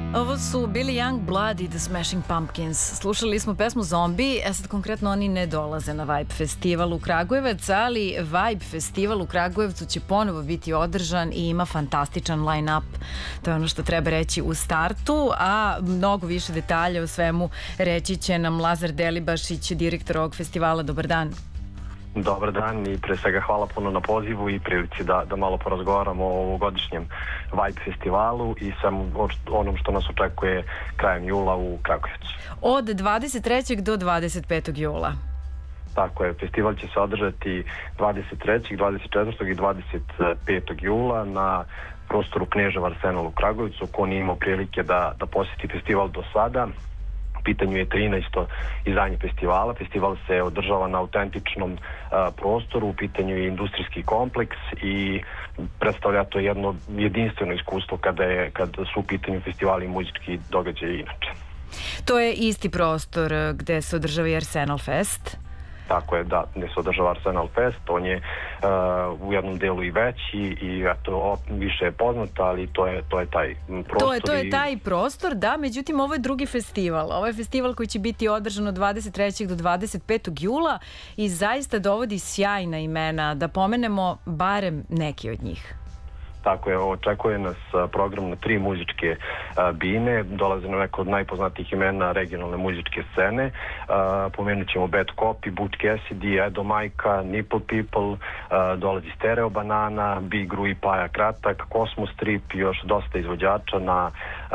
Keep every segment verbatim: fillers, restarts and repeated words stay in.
Ovo su Billy Young, Blood i The Smashing Pumpkins. Slušali smo pesmu Zombie, a sad konkretno oni ne dolaze na Vibe festival u Kragujevac, ali Vibe festival u Kragujevcu će ponovo biti održan i ima fantastičan line-up. To je ono što treba reći u startu, a mnogo više detalja o svemu reći će nam Lazar Delibašić, direktor ovog festivala. Dobar dan. Dobar dan i pre svega hvala puno na pozivu i prilici da, da malo porazgovaramo o ovogodišnjem Vibe festivalu i samo onom što nas očekuje krajem jula u Kragujevcu. Od dvadeset trećeg do dvadeset petog jula. Tako je, festival će se održati dvadeset trećeg, dvadeset četvrtog i dvadeset petog jula na prostoru Knežev Arsenal u Kragujevcu. Ko nije imao prilike da, da posjeti festival do sada, u pitanju je trinaesto izdanje festivala. Festival se održava na autentičnom a, prostoru, u pitanju je industrijski kompleks i predstavlja to jedno jedinstveno iskustvo kada, je, kada su u pitanju festivali i muzički događaji inače. To je isti prostor gde se održava i Arsenal Fest. Tako je, da, gde se održava Arsenal Fest, on je uh, u jednom delu i veći i eto, više je poznato, ali to je, to je taj prostor. To je, to je i... taj prostor, da, međutim ovo je drugi festival. Ovo je festival koji će biti održan od dvadeset trećeg do dvadeset petog jula i zaista dovodi sjajna imena, da pomenemo barem neki od njih. Tako je, očekuje nas program na tri muzičke bine, dolaze na neko od najpoznatijih imena regionalne muzičke scene. Pomenut ćemo Bad Copy, Butch Cassidy, Edo Majka, Nipple People, dolazi Stereo Banana, Big Ru i Paja Kratak, Cosmo Strip i još dosta izvođača na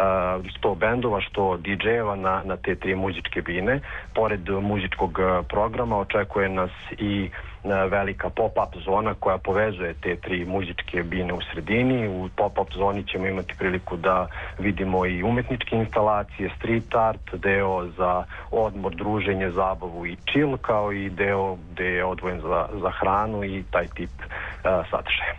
što bendova, što di džejeva na, na te tri muzičke bine. Pored muzičkog programa očekuje nas i velika pop-up zona koja povezuje te tri muzičke bine u sredini. U pop-up zoni ćemo imati priliku da vidimo i umetničke instalacije, street art, deo za odmor, druženje, zabavu i chill, kao i deo gde je odvojen za, za hranu i taj tip uh, sadržaja.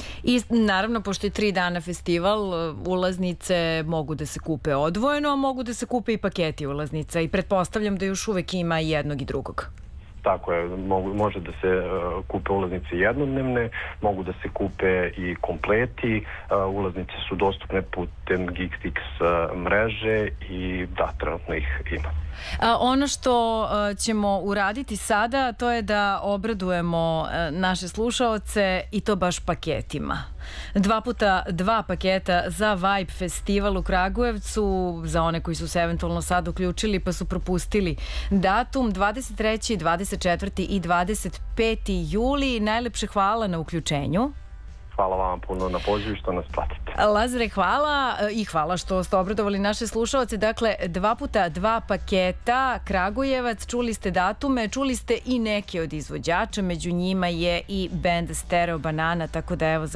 I naravno, pošto je tri dana festival, ulaznice mogu da se kupe odvojeno, a mogu da se kupe i paketi ulaznica i pretpostavljam da još uvek ima i jednog i drugog. Tako je, mogu, može da se uh, kupe ulaznice jednodnevne, mogu da se kupe i kompleti, uh, ulaznice su dostupne putem Geekstix uh, mreže i da, trenutno ih ima. A, ono što a, ćemo uraditi sada, to je da obradujemo a, naše slušaoce i to baš paketima. Dva puta dva paketa za Vibe festival u Kragujevcu, za one koji su se eventualno sad uključili pa su propustili datum, dvadeset treći, dvadeset četvrti i dvadeset peti juli. Najlepše hvala na uključenju. Hvala vam puno na pozivu što nas pratite. Lazare, hvala i hvala što ste obradovali naše slušaoce. Dakle, dva puta dva paketa, Kragujevac, čuli ste datume, čuli ste i neke od izvođača, među njima je i band Stereo Banana, tako da evo za